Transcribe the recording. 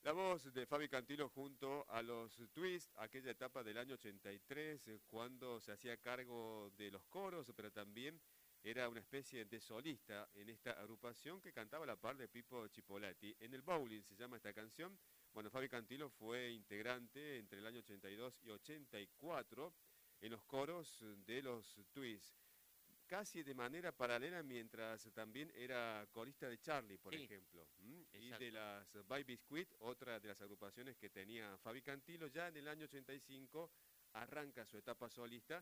La voz de Fabi Cantilo junto a los Twist, aquella etapa del año 83, cuando se hacía cargo de los coros, pero también era una especie de solista en esta agrupación que cantaba a la par de Pipo Chipolati. En el bowling se llama esta canción. Bueno, Fabi Cantilo fue integrante entre el año 82 y 84 en los coros de los Twist, casi de manera paralela mientras también era corista de Charlie, por Sí, ejemplo, y de exacto. las By Biscuit, otra de las agrupaciones que tenía Fabi Cantilo. Ya en el año 85 arranca su etapa solista